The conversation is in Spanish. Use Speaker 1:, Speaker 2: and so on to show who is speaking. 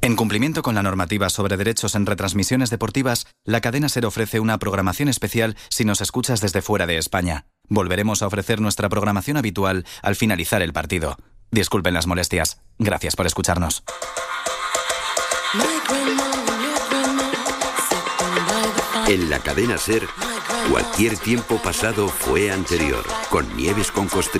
Speaker 1: En cumplimiento con la normativa sobre derechos en retransmisiones deportivas, la cadena SER ofrece una programación especial si nos escuchas desde fuera de España. Volveremos a ofrecer nuestra programación habitual al finalizar el partido. Disculpen las molestias. Gracias por escucharnos.
Speaker 2: En la cadena SER, cualquier tiempo pasado fue anterior, con Nieves con Costrillo.